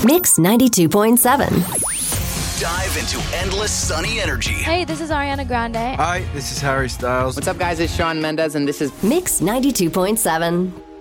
Mix 92.7. Dive into endless sunny energy. Hey, this is Ariana Grande. Hi, this is Harry Styles. What's up, guys? It's Shawn Mendes, and this is Mix 92.7.